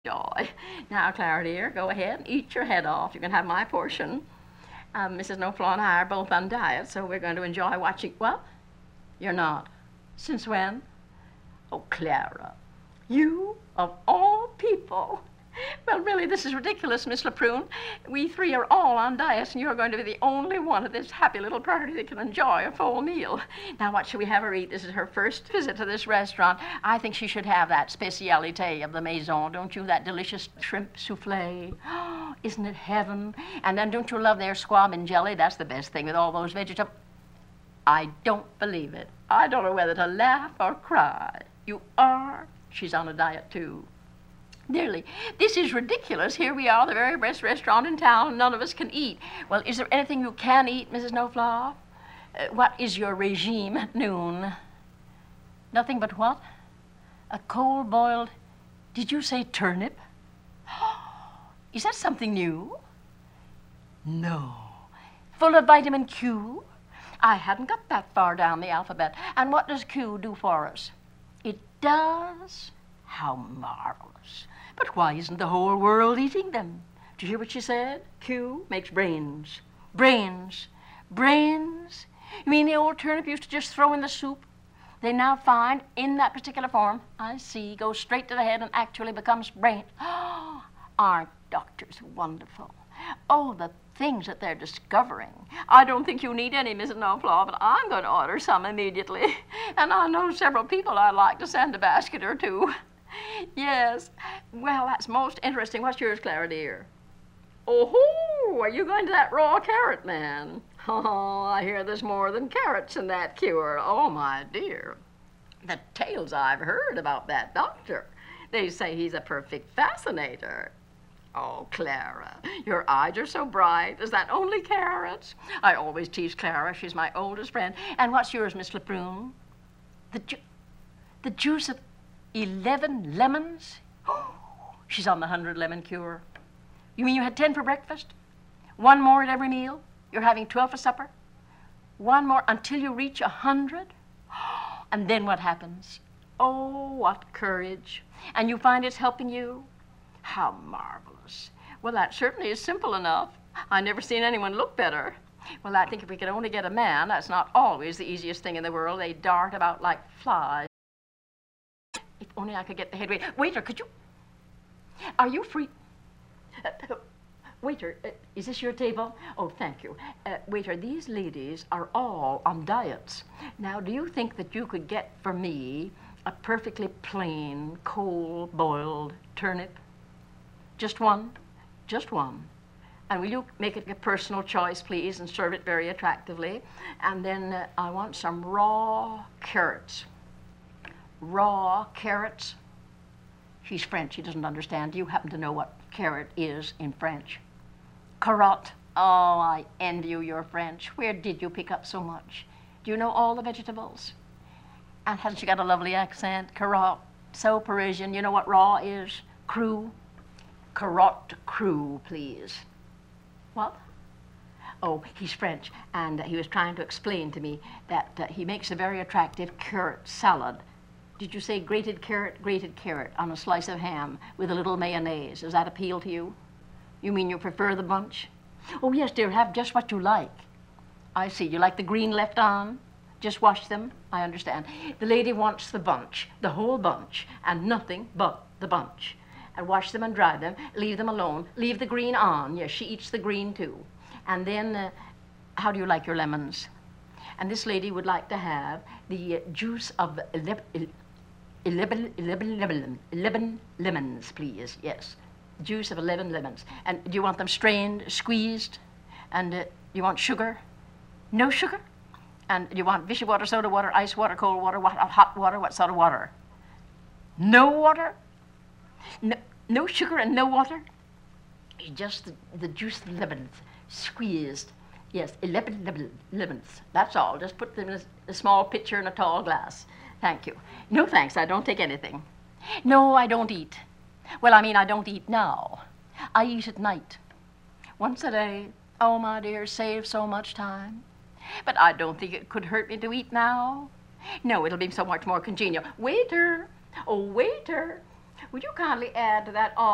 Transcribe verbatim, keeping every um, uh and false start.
Joy. Now, Clara dear, go ahead and eat your head off. You can have my portion. Um, Missus Knoflaw and I are both on diet, so we're going to enjoy watching. What? You're not? Since when? Oh, Clara, you of all people. Well, really, this is ridiculous, Miss LaPrune. We three are all on diets, and you're going to be the only one of this happy little party that can enjoy a full meal. Now, what should we have her eat? This is her first visit to this restaurant. I think she should have that spécialité of the maison, don't you? That delicious shrimp soufflé. Oh, isn't it heaven? And then don't you love their squab and jelly? That's the best thing with all those vegetables. I don't believe it. I don't know whether to laugh or cry. You are? She's on a diet, too. Nearly. This is ridiculous. Here we are, the very best restaurant in town, and none of us can eat. Well, is there anything you can eat, Missus Knoflaw? Uh, what is your regime at noon? Nothing but what? A cold-boiled, did you say turnip? Is that something new? No. Full of vitamin Q? I hadn't got that far down the alphabet. And what does Q do for us? It does? How marvelous. But why isn't the whole world eating them? Did you hear what she said? Q makes brains. Brains. Brains? You mean the old turnip used to just throw in the soup? They now find in that particular form, I see, goes straight to the head and actually becomes brain. Oh, aren't doctors wonderful? Oh, the things that they're discovering. I don't think you need any, Missus Knoflaw, but I'm going to order some immediately. And I know several people I'd like to send a basket or two. Yes. Well, that's most interesting. What's yours, Clara dear? Oh, are you going to that raw carrot man? Oh, I hear there's more than carrots in that cure. Oh, my dear. The tales I've heard about that doctor. They say he's a perfect fascinator. Oh, Clara, your eyes are so bright. Is that only carrots? I always tease Clara. She's my oldest friend. And what's yours, Miss LaPrune? The, ju the juice of eleven lemons? Oh, she's on the hundred lemon cure. You mean you had ten for breakfast? One more at every meal? You're having twelve for supper? One more until you reach a hundred? And then what happens? Oh, what courage. And you find it's helping you? How marvelous. Well, that certainly is simple enough. I've never seen anyone look better. Well, I think if we could only get a man, that's not always the easiest thing in the world. They dart about like flies. If only I could get the head waiter. Waiter, could you? Are you free? Uh, waiter, uh, is this your table? Oh, thank you. Uh, waiter, these ladies are all on diets. Now, do you think that you could get for me a perfectly plain, cold-boiled turnip? Just one? Just one. And will you make it a personal choice, please, and serve it very attractively? And then uh, I want some raw carrots. Raw carrots? She's French. She doesn't understand. Do you happen to know what carrot is in French? Carotte. Oh, I envy you your French. Where did you pick up so much? Do you know all the vegetables? And hasn't she got a lovely accent? Carotte. So Parisian. You know what raw is? Cru. Carotte cru, please. What? Oh, he's French, and uh, he was trying to explain to me that uh, he makes a very attractive carrot salad. Did you say grated carrot? Grated carrot on a slice of ham with a little mayonnaise. Does that appeal to you? You mean you prefer the bunch? Oh, yes, dear, have just what you like. I see. You like the green left on? Just wash them? I understand. The lady wants the bunch, the whole bunch, and nothing but the bunch. And wash them and dry them, leave them alone, leave the green on. Yes, she eats the green too. And then, uh, how do you like your lemons? And this lady would like to have the uh, juice of eleven, eleven, eleven, eleven lemons, please, yes. Juice of eleven lemons. And do you want them strained, squeezed? And uh, you want sugar? No sugar? And do you want Vichy water, soda water, ice water, cold water, what, hot water, what sort of water? No water? No, no sugar and no water? Just the, the juice of lemons, squeezed. Yes, eleven lemon, lemons. That's all. Just put them in a, a small pitcher in a tall glass. Thank you. No thanks, I don't take anything. No, I don't eat. Well, I mean, I don't eat now. I eat at night. Once a day. Oh, my dear, save so much time. But I don't think it could hurt me to eat now. No, it'll be so much more congenial. Waiter! Oh, waiter! Would you kindly add to that